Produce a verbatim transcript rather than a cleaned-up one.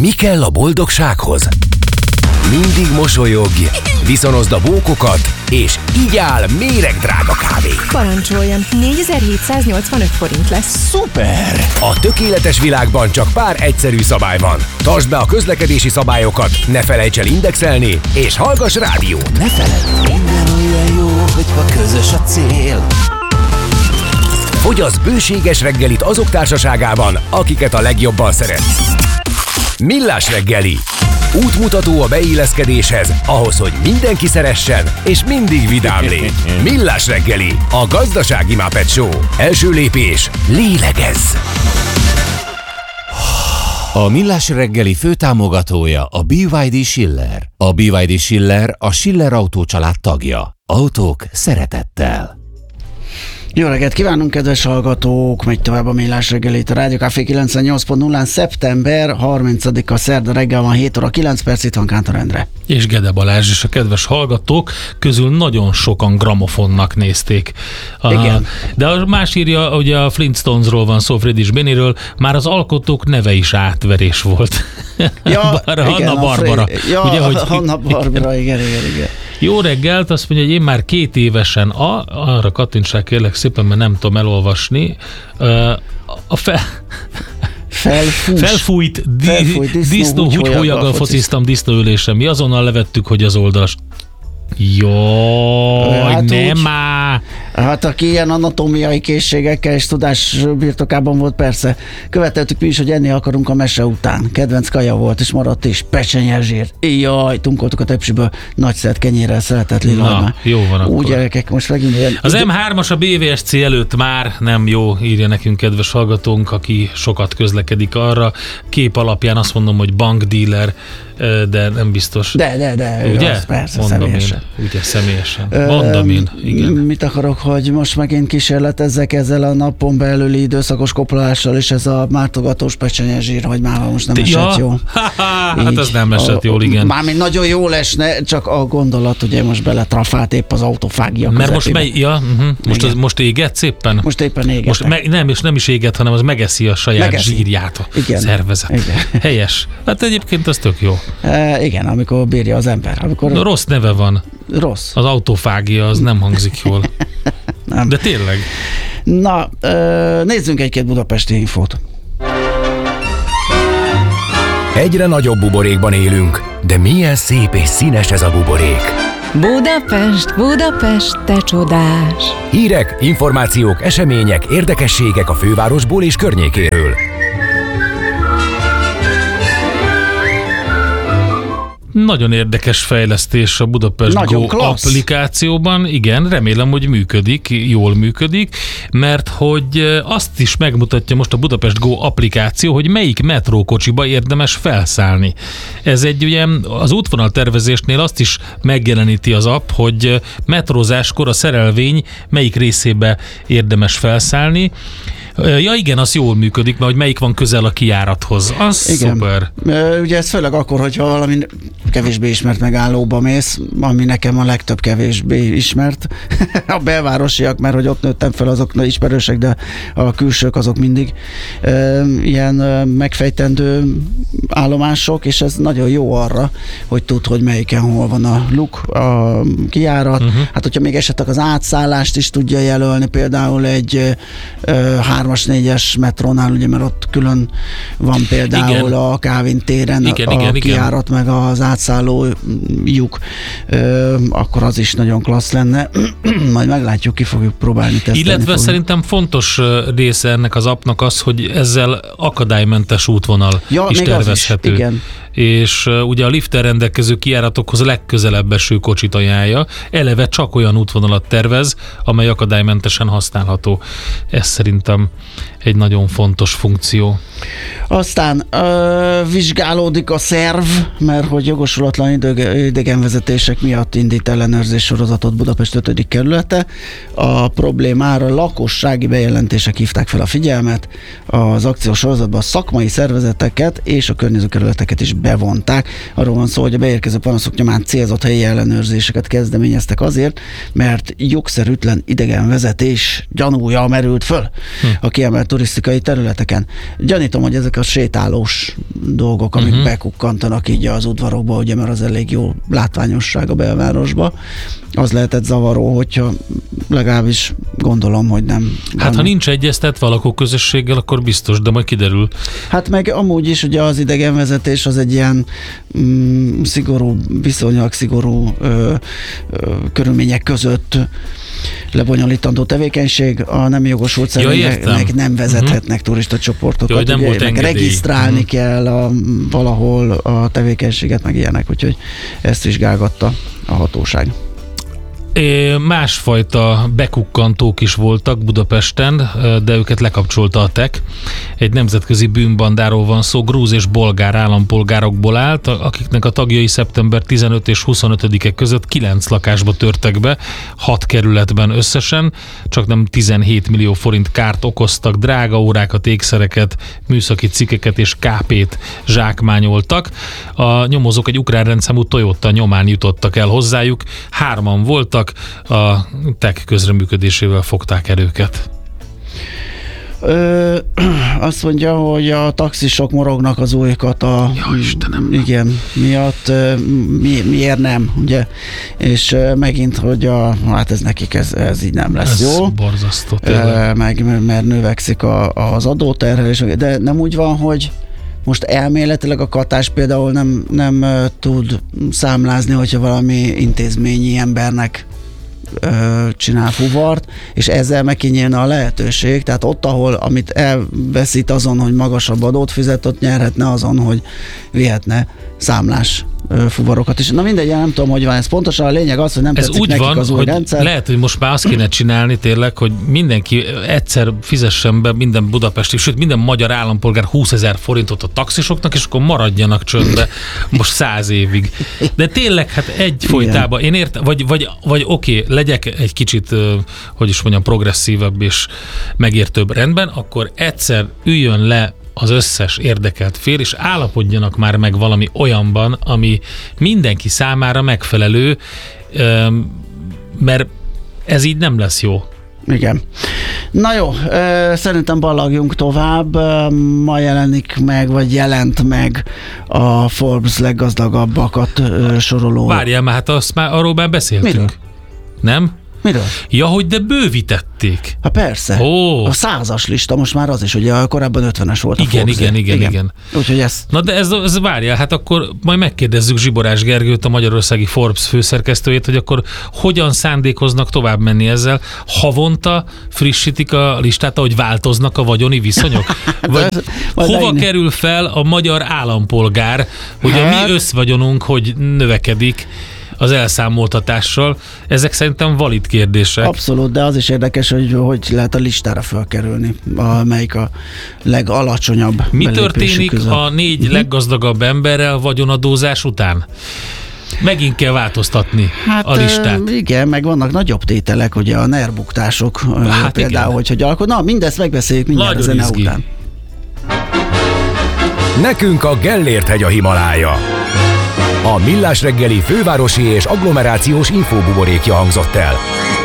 Mi kell a boldogsághoz? Mindig mosolyogj, viszonozd a bókokat, és igyál méregdrága kávét. Parancsoljon, négyezer-hétszáznyolcvanöt forint lesz. Szuper! A tökéletes világban csak pár egyszerű szabály van. Tartsd be a közlekedési szabályokat, ne felejts el indexelni, és hallgass rádiót. Ne feledd, minden olyan jó, hogyha közös a cél. Fogyasz bőséges reggelit azok társaságában, akiket a legjobban szeretsz. Millás reggeli. Útmutató a beilleszkedéshez, ahhoz, hogy mindenki szeressen, és mindig vidám légy. Millás reggeli, a gazdasági Muppet Show. Első lépés, lélegezz! A Millás reggeli főtámogatója a bé vé dé Schiller. A bé vé dé Schiller a Schiller Autó család tagja. Autók szeretettel. Jó reggelt kívánunk, kedves hallgatók! Megy tovább a Millás reggelét a Rádió Café kilencvennyolc pont nullán. Szeptember harmincadika szerda reggel van, hét óra kilenc perc, itt van Kántor Endre. És Gede Balázs, és a kedves hallgatók közül nagyon sokan gramofonnak nézték. Igen. A, de a más írja, ugye a Flintstonesról van szó, Fred és Bennyről, már az alkotók neve is átverés volt. Ja, Bár igen, Hanna Barbara. Fred, ja, ugye, hogy, Hanna Barbara, igen, igen, igen. Jó reggelt, azt mondja, hogy én már két évesen, a, arra kattintsák kérlek szépen, mert nem tudom elolvasni, a fel... Felfús. Felfújt, di, Felfújt disznó, disznó húgyhólyaggal fociztam disznóülésen. Mi azonnal levettük, hogy az oldalas. Jaj, Hát nem úgy. már! Hát aki ilyen anatómiai készségekkel és tudás birtokában volt, persze. Követeltük mi is, hogy enni akarunk a mese után. Kedvenc kaja volt, és maradt is. Pecsenyezsír. Jaj, tunkoltuk a tepsiből. Nagy szert kenyérrel szeretett lila. Na, jó van akkor. Úgy gyerekek, most megint ilyen... Az em hármas a bé vé es cé előtt már nem jó, írja nekünk kedves hallgatónk, aki sokat közlekedik arra. Kép alapján azt mondom, hogy bankdíler, de nem biztos. De, de, de. Ugye? Az persze, Mondom személyesen. én. Ugye, személyesen. Mondom én, igen. Mit akarok, hogy most megint kísérletezzek ezzel a napon belüli időszakos koplással, és ez a mártogatós pecsenyezsír, hogy már most nem esett Ja? jól. Hát ez nem esett jól, igen. Mármint nagyon jól esne, csak a gondolat ugye most beletrafált épp az autófágia Mert most, mely, ja, uh-huh. most, az, Igen. most éget szépen? Most éppen égetek. Most me, nem, és nem is éget, hanem az megeszi a saját Megeszi. zsírját a Igen. szervezet. Igen. Helyes. Hát egyébként az tök jó. E, igen, amikor bírja az ember. Amikor Na, rossz neve van. rossz. Az autófágia, az nem hangzik jól. Nem. De tényleg. Na, e, nézzünk egy-két budapesti infót. Egyre nagyobb buborékban élünk, de milyen szép és színes ez a buborék. Budapest, Budapest, te csodás! Hírek, információk, események, érdekességek a fővárosból és környékéről. Nagyon érdekes fejlesztés a Budapest Nagyon Go klassz. applikációban. Igen, remélem, hogy működik, jól működik, mert hogy azt is megmutatja most a Budapest Go applikáció, hogy melyik metrókocsiba érdemes felszállni. Ez egy ugye az útvonal tervezésnél azt is megjeleníti az app, hogy metrózáskor a szerelvény melyik részébe érdemes felszállni. Ja igen, az jól működik, mert hogy melyik van közel a kijárathoz. Az Igen. szuper. Ö, Ugye ez főleg akkor, hogyha valami kevésbé ismert megállóba mész, ami nekem a legtöbb kevésbé ismert. A belvárosiak, mert hogy ott nőttem fel, azok ismerősek, de a külsők azok mindig ö, ilyen ö, megfejtendő állomások, és ez nagyon jó arra, hogy tud, hogy melyiken hol van a luk, a kijárat. Uh-huh. Hát, hogyha még esetleg az átszállást is tudja jelölni, például egy ö, hármas, négyes metrónál, ugye, mert ott külön van például Igen. a Kávin téren Igen, a, igen, a igen. kijárat, meg az átszálló lyuk, ö, akkor az is nagyon klassz lenne. Majd meglátjuk, ki fogjuk próbálni tesztelni. Illetve fogjuk. szerintem fontos része ennek az appnak az, hogy ezzel akadálymentes útvonal Ja, is még az is, tervezhető. igen. És uh, ugye a lifttel rendelkező kijáratokhoz a legközelebb eső kocsit ajánlja. Eleve csak olyan útvonalat tervez, amely akadálymentesen használható. Ez szerintem egy nagyon fontos funkció. Aztán ö, vizsgálódik a szerv, mert hogy jogosulatlan idege, idegenvezetések miatt indít ellenőrzés sorozatot Budapest ötödik kerülete. A problémára lakossági bejelentések hívták fel a figyelmet. Az akciós sorozatban a szakmai szervezeteket és a környező kerületeket is bevonták. Arról van szó, hogy a beérkező panaszok nyomán célzott helyi ellenőrzéseket kezdeményeztek azért, mert jogszerűtlen idegenvezetés gyanúja merült föl hm. a kiemelt turisztikai területeken. Gyanítom, hogy ezek a sétálós dolgok, amik uh-huh. bekukkantanak így az udvarokba, ugye, mert az elég jó látványosság a belvárosba. Az lehetett zavaró, hogyha legalábbis gondolom, hogy nem. Hát nem. Ha nincs egyeztetve a lakóközösséggel, akkor biztos, de majd kiderül. Hát meg amúgy is ugye az idegenvezetés az egy ilyen mm, szigorú, viszonylag szigorú ö, ö, körülmények között lebonyolítandó tevékenység, a nem jogosult személyek ja, nem vezethetnek uh-huh. turista csoportokat. Ja, ugye, meg regisztrálni uh-huh. kell a, valahol a tevékenységet, meg ilyenek, úgyhogy ezt vizsgálgatta a hatóság. É, másfajta bekukkantók is voltak Budapesten, de őket lekapcsolta a té e ká. Egy nemzetközi bűnbandáról van szó, grúz és bolgár állampolgárokból állt, akiknek a tagjai szeptember tizenötödike és huszonötödike között kilenc lakásba törtek be, hat kerületben összesen, csak nem tizenhét millió forint kárt okoztak, drága órákat, ékszereket, műszaki cikkeket és kápét zsákmányoltak. A nyomozók egy ukrán rendszámú Toyota nyomán jutottak el hozzájuk, hárman voltak, a té e ká közreműködésével fogták el őket. Ö, azt mondja, hogy a taxisok morognak az új kata ja, Istenem. Igen, miatt mi, miért nem, ugye? És megint, hogy a, hát ez nekik ez, ez így nem lesz ez jó. Borzasztó, Ö, meg, mert növekszik a, az adóterhelés, de nem úgy van, hogy most elméletileg a katás például nem, nem uh, tud számlázni, hogyha valami intézményi embernek uh, csinál fuvart, és ezzel megkinyílna a lehetőség, tehát ott, ahol amit elveszít azon, hogy magasabb adót fizet, ott nyerhetne azon, hogy vihetne számlás fuvarokat is. Na mindegy, nem tudom, hogy van ez pontosan. A lényeg az, hogy nem ez tetszik úgy nekik van, az új hogy rendszer. Lehet, hogy most már azt kéne csinálni tényleg, hogy mindenki egyszer fizessen be minden budapesti, sőt minden magyar állampolgár húszezer forintot a taxisoknak, és akkor maradjanak csöndbe most száz évig. De tényleg, hát egyfolytában, én értem, vagy, vagy, vagy oké, okay, legyek egy kicsit, hogy is mondjam, progresszívebb és megértőbb rendben, akkor egyszer üljön le az összes érdekelt fél, és állapodjanak már meg valami olyanban, ami mindenki számára megfelelő, mert ez így nem lesz jó. Igen. Na jó, szerintem ballagjunk tovább. Ma jelenik meg, vagy jelent meg a Forbes leggazdagabbakat soroló. Várjál, már hát azt már, arról már beszéltünk. Miről? Nem? Miről? Ja, hogy de bővítették. Ha persze. Oh. A százas lista most már az is, ugye korábban ötvenes volt a igen, Forbes. Igen, igen, igen, igen. Úgyhogy ez... Na de ez, ez várjál, hát akkor majd megkérdezzük Zsiborás Gergőt, a magyarországi Forbes főszerkesztőjét, hogy akkor hogyan szándékoznak tovább menni ezzel. Havonta frissítik a listát, ahogy változnak a vagyoni viszonyok? Vagy hova leírni. Kerül fel a magyar állampolgár, hogy hát... a mi összvagyonunk, hogy növekedik az elszámoltatással? Ezek szerintem valid kérdések. Abszolút, de az is érdekes, hogy hogy lehet a listára felkerülni, a, melyik a legalacsonyabb. Mi történik között. A négy uh-huh. leggazdagabb emberrel vagyonadózás után? Megint kell változtatni hát, a listát. Igen, meg vannak nagyobb tételek, ugye a nerbuktások hát például, igen. hogy hogy alkod. Na, mindezt megbeszéljük mindjárt a zene után. Nekünk a Gellért-hegy a Himalája. A Millás reggeli fővárosi és agglomerációs infóbuborékja hangzott el.